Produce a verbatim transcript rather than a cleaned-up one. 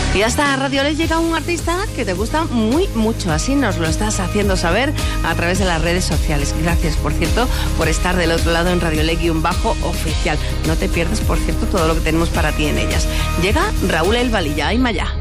Y hasta Radio Ley llega un artista que te gusta muy mucho, así nos lo estás haciendo saber a través de las redes sociales. Gracias, por cierto, por estar del otro lado en Radio Ley-oficial. No te pierdas, por cierto, todo lo que tenemos para ti en ellas. Llega Raúl El Valilla, Aymaya.